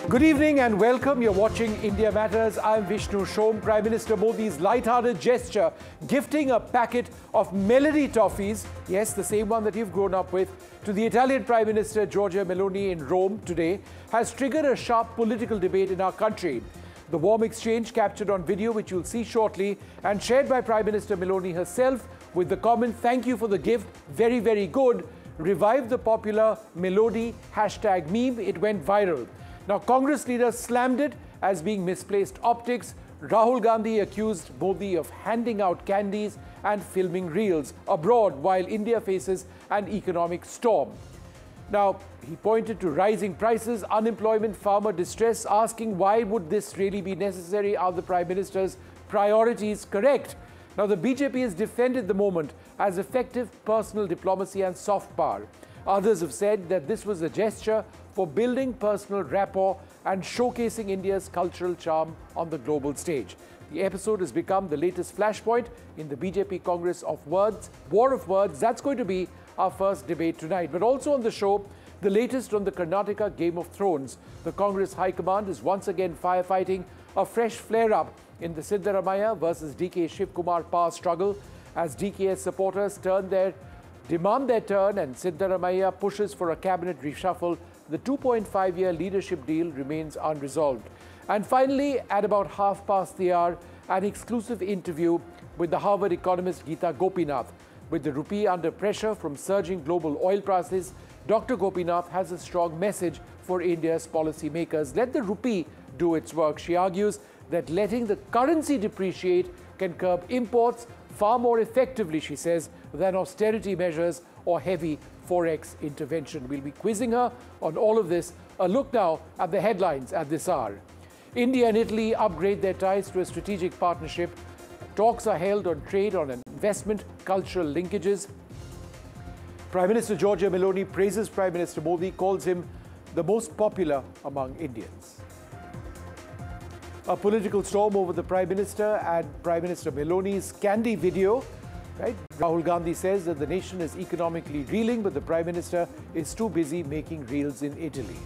Good evening and welcome. You're watching India Matters. I'm Vishnu Shom. Prime Minister Modi's light-hearted gesture, gifting a packet of Melody toffees, yes, the same one that you've grown up with, to the Italian Prime Minister Giorgia Meloni in Rome today, has triggered a sharp political debate in our country. The warm exchange captured on video, which you'll see shortly, and shared by Prime Minister Meloni herself with the comment, "Thank you for the gift, very, very good," revived the popular Melody hashtag meme. It went viral. Now, Congress leaders slammed it as being misplaced optics. Rahul Gandhi accused Modi of handing out candies and filming reels abroad while India faces an economic storm. Now, he pointed to rising prices, unemployment, farmer distress, asking why would this really be necessary? Are the Prime Minister's priorities correct? Now, the BJP has defended the moment as effective personal diplomacy and soft power. Others have said that this was a gesture for building personal rapport and showcasing India's cultural charm on the global stage. The episode has become the latest flashpoint in the BJP Congress of Words, War of Words. That's going to be our first debate tonight. But also on the show, the latest on the Karnataka Game of Thrones. The Congress High Command is once again firefighting a fresh flare-up in the Siddaramaiah versus DK Shiv Kumar power struggle as DKS supporters demand their turn and Siddaramaiah pushes for a cabinet reshuffle. The 2.5-year leadership deal remains unresolved. And finally, at about half past the hour, an exclusive interview with the Harvard economist Geeta Gopinath. With the rupee under pressure from surging global oil prices, Dr. Gopinath has a strong message for India's policymakers. Let the rupee do its work. She argues that letting the currency depreciate can curb imports far more effectively, she says, than austerity measures or heavy forex intervention. We'll be quizzing her on all of this. A look now at the headlines at this hour. India and Italy upgrade their ties to a strategic partnership. Talks are held on trade, on investment, cultural linkages. Prime Minister Giorgia Meloni praises Prime Minister Modi, calls him the most popular among Indians. A political storm over the Prime Minister and Prime Minister Meloni's candy video. Right? Rahul Gandhi says that the nation is economically reeling, but the Prime Minister is too busy making reels in Italy.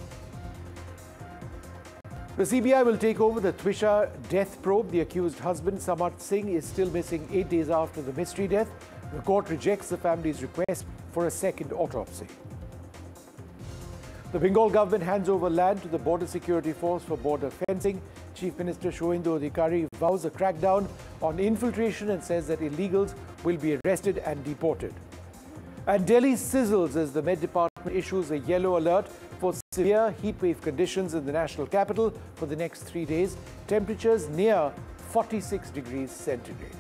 The CBI will take over the Twisha death probe. The accused husband, Samarth Singh, is still missing 8 days after the mystery death. The court rejects the family's request for a second autopsy. The Bengal government hands over land to the Border Security Force for border fencing. Chief Minister Shoendu Adhikari vows a crackdown on infiltration and says that illegals will be arrested and deported. And Delhi sizzles as the Met Department issues a yellow alert for severe heatwave conditions in the national capital for the next 3 days. Temperatures near 46 degrees centigrade.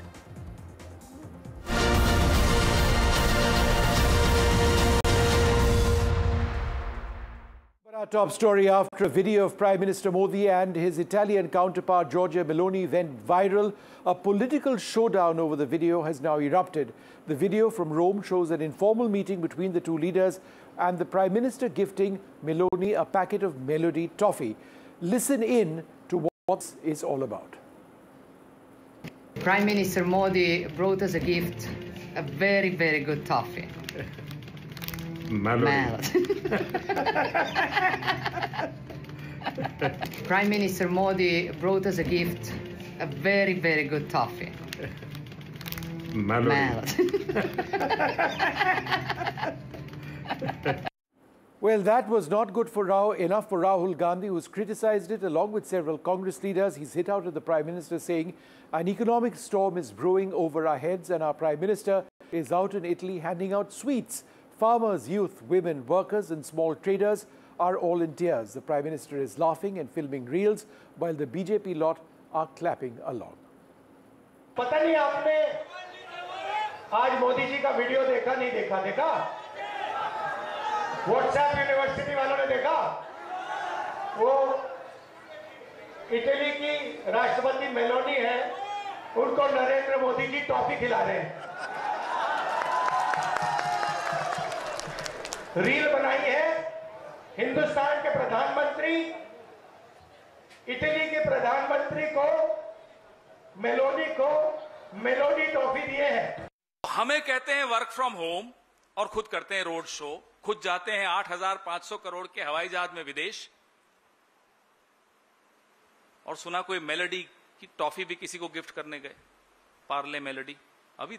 Our top story: after a video of Prime Minister Modi and his Italian counterpart Giorgia Meloni went viral, a political showdown over the video has now erupted. The video from Rome shows an informal meeting between the two leaders and the Prime Minister gifting Meloni a packet of Melody toffee. Listen in to what it's all about. Prime Minister Modi brought us a gift, a very, very good toffee. Prime Minister Modi brought us a gift, a very, very good toffee. Well, that was not good for enough for Rahul Gandhi, who's criticized it along with several Congress leaders. He's hit out at the Prime Minister, saying an economic storm is brewing over our heads and our Prime Minister is out in Italy handing out sweets. Farmers, youth, women, workers and small traders are all in tears. The Prime Minister is laughing and filming reels while the BJP lot are clapping along. पता नहीं आपने आज मोदी जी का video देखा नहीं देखा WhatsApp university वालों ने देखा वो इटली की राष्ट्रपति मेलोनी है उनको नरेंद्र मोदी जी टॉफी खिला रहे हैं रील बनाई है हिंदुस्तान के प्रधानमंत्री इटली के प्रधानमंत्री को मेलोडी टॉफी दिए हैं। हमें कहते हैं वर्क फ्रॉम होम और खुद करते हैं रोड शो, खुद जाते हैं 8,500 करोड़ के हवाई जहाज में विदेश, और सुना कोई मेलोडी की टॉफी भी किसी को गिफ्ट करने गए, पार्ले मेलोडी।